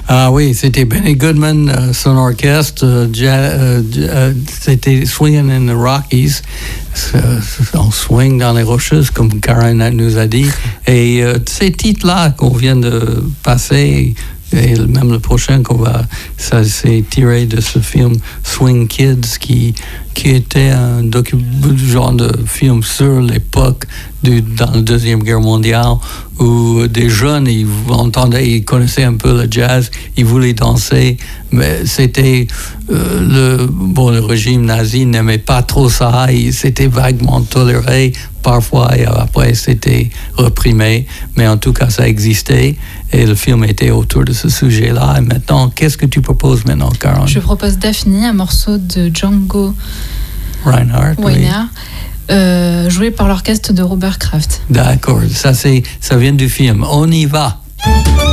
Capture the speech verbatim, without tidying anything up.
Ah oui, c'était Benny Goodman, euh, son orchestre, euh, jazz, euh, euh, c'était Swinging in the Rockies. Euh, on swing dans les rocheuses, comme Karen nous a dit. Et euh, ces titres-là qu'on vient de passer, et même le prochain qu'on va, ça c'est tiré de ce film Swing Kids, qui, qui était un docu, genre de film sur l'époque du, dans la Deuxième Guerre mondiale, où des jeunes, ils entendaient, ils connaissaient un peu le jazz, ils voulaient danser, mais c'était euh, le bon le régime nazi n'aimait pas trop ça, et c'était vaguement toléré parfois, et après c'était reprimé, mais en tout cas ça existait, et le film était autour de ce sujet-là. Et maintenant, qu'est-ce que tu proposes maintenant, Karen? Je propose Daphne, un morceau de Django Reinhardt, Reinhardt, oui. euh, joué par l'orchestre de Robert Kraft. D'accord, ça c'est, ça vient du film. On y va.